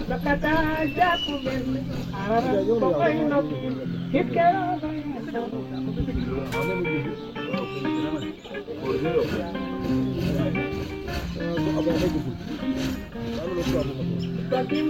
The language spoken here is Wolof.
Nakata japu ben ara ko koy no hit ke